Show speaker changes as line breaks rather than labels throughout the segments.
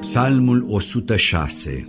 Psalmul 106.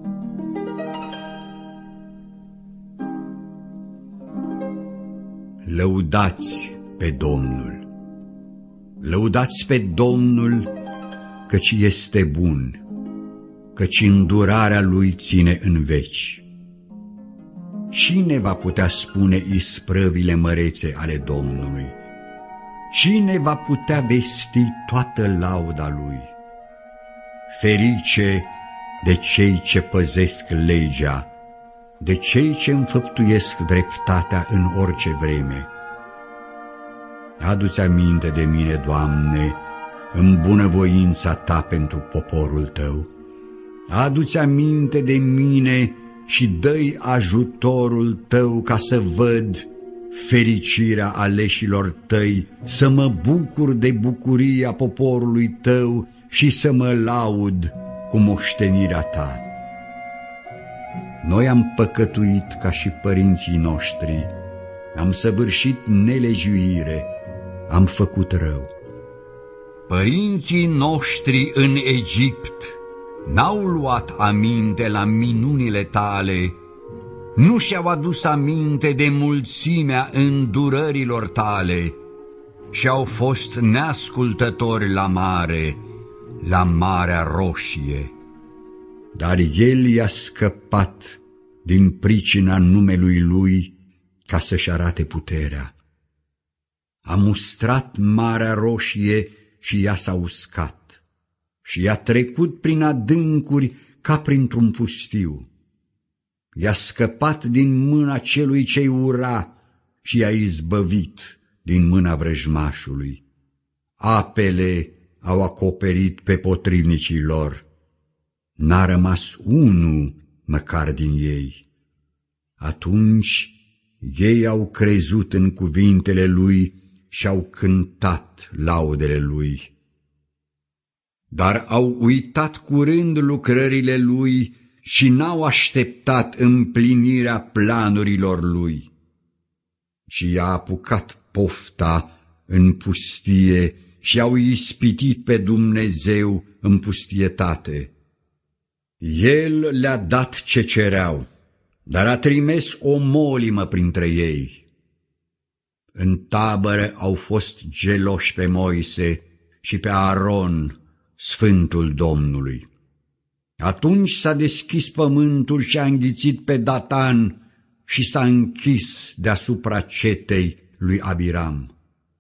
Lăudați pe Domnul! Lăudați pe Domnul, căci este bun, căci îndurarea Lui ține în veci. Cine va putea spune isprăvile mărețe ale Domnului? Cine va putea vesti toată lauda Lui? Ferice de cei ce păzesc legea, de cei ce înfăptuiesc dreptatea în orice vreme. Adu-ți aminte de mine, Doamne, în bunăvoința Ta pentru poporul Tău. Adu-ți aminte de mine și dă-i ajutorul Tău ca să văd fericirea aleșilor Tăi, să mă bucur de bucuria poporului Tău și să mă laud cu moștenirea Ta. Noi am păcătuit ca și părinții noștri, am săvârșit nelegiuire, am făcut rău. Părinții noștri în Egipt n-au luat aminte la minunile Tale, nu și-au adus aminte de mulțimea îndurărilor Tale și au fost neascultători la Marea Roșie. Dar El i-a scăpat din pricina numelui Lui ca să-și arate puterea. A mustrat Marea Roșie și ea s-a uscat și i-a trecut prin adâncuri ca printr-un pustiu. I-a scăpat din mâna celui ce-i ura și i-a izbăvit din mâna vrăjmașului. Apele au acoperit pe potrivnicii lor, n-a rămas unul măcar din ei. Atunci ei au crezut în cuvintele Lui și au cântat laudele Lui. Dar au uitat curând lucrările Lui și n-au așteptat împlinirea planurilor Lui. Și i-a apucat pofta în pustie și au ispitit pe Dumnezeu în pustietate. El le-a dat ce cereau, dar a trimis o molimă printre ei. În tabără au fost geloși pe Moise și pe Aron, Sfântul Domnului. Atunci s-a deschis pământul și a înghițit pe Datan și s-a închis deasupra cetei lui Abiram.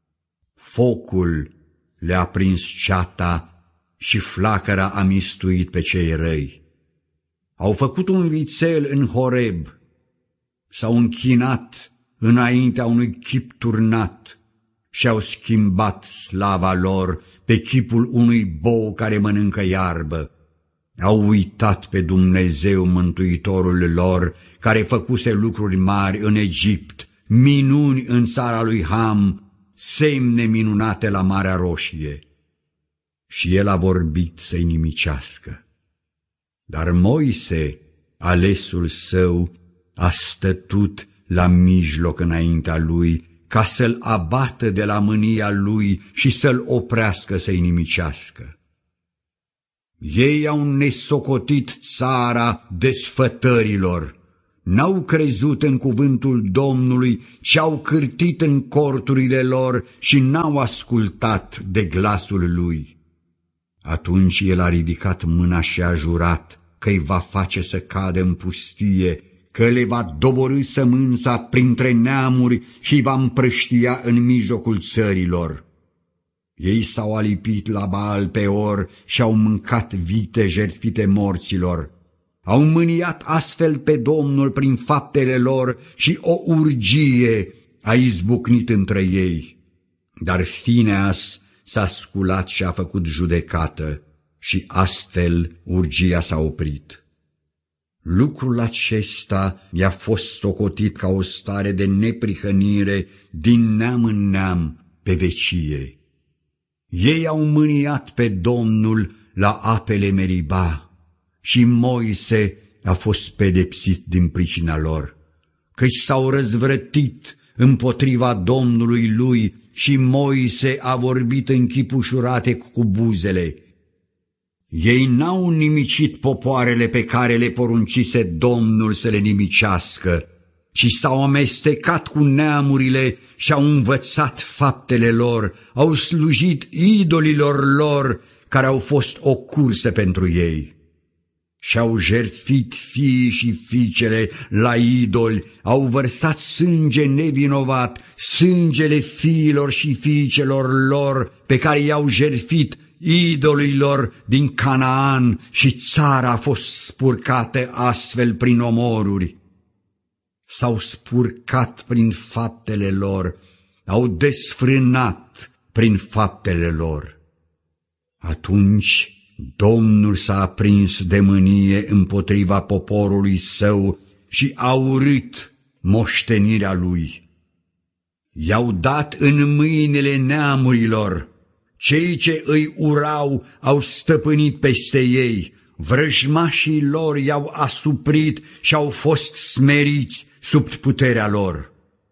Focul le-a prins ceata și flacăra a mistuit pe cei răi. Au făcut un vițel în Horeb, s-au închinat înaintea unui chip turnat și au schimbat slava lor pe chipul unui bou care mănâncă iarbă. Au uitat pe Dumnezeu Mântuitorul lor, care făcuse lucruri mari în Egipt, minuni în țara lui Ham, semne minunate la Marea Roșie. Și El a vorbit să-i nimicească. Dar Moise, alesul său, a stătut la mijloc înaintea lui, ca să-l abată de la mânia lui și să-l oprească să-i nimicească. Ei au nesocotit țara desfătărilor, n-au crezut în cuvântul Domnului și au cârtit în corturile lor și n-au ascultat de glasul lui. Atunci El a ridicat mâna și a jurat că îi va face să cadă în pustie, că le va doborî sămânța printre neamuri și îi va împrăștia în mijlocul țărilor. Ei s-au alipit la Baal Peor și au mâncat vite jertfite morților. Au mâniat astfel pe Domnul prin faptele lor și o urgie a izbucnit între ei. Dar Fineas s-a sculat și a făcut judecată și astfel urgia s-a oprit. Lucrul acesta i-a fost socotit ca o stare de neprihănire din neam în neam pe vecie. Ei au mâniat pe Domnul la apele Meriba și Moise a fost pedepsit din pricina lor, căci s-au răzvrătit împotriva Domnului lui și Moise a vorbit în chip ușurate cu buzele. Ei n-au nimicit popoarele pe care le poruncise Domnul să le nimicească, ci s-au amestecat cu neamurile și au învățat faptele lor, au slujit idolilor lor care au fost o cursă pentru ei. Și-au jertfit fiii și fiicele la idoli, au vărsat sânge nevinovat, sângele fiilor și fiicelor lor pe care i-au jertfit idolilor din Canaan, și țara a fost spurcată astfel prin omoruri. S-au spurcat prin faptele lor, au desfrânat prin faptele lor. Atunci Domnul s-a aprins de mânie împotriva poporului său și a urât moștenirea lui. I-au dat în mâinile neamurilor, cei ce îi urau au stăpânit peste ei, vrăjmașii lor i-au asuprit și au fost smeriți sub puterea lor.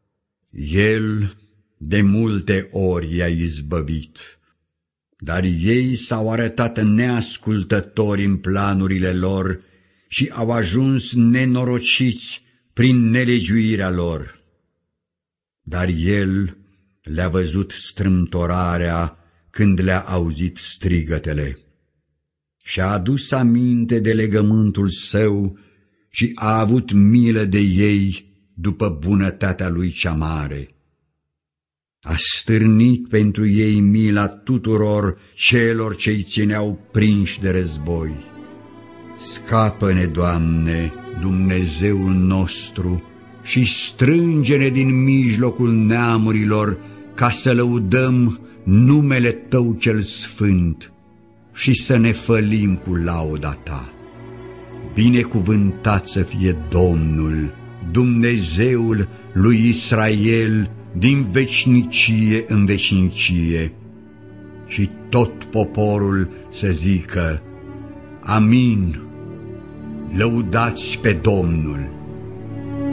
El de multe ori i-a izbăvit, dar ei s-au arătat neascultători în planurile lor și au ajuns nenorociți prin nelegiuirea lor. Dar el le-a văzut strâmtorarea când le-a auzit strigătele și-a adus aminte de legământul său și a avut milă de ei după bunătatea lui cea mare. A stârnit pentru ei mila tuturor celor ce-i țineau prinși de război. Scapă-ne, Doamne, Dumnezeul nostru, și strânge-ne din mijlocul neamurilor, ca să lăudăm numele Tău cel sfânt și să ne fălim cu lauda Ta. Binecuvântat să fie Domnul, Dumnezeul lui Israel, din veșnicie în veșnicie. Și tot poporul să zică: Amin, lăudați pe Domnul.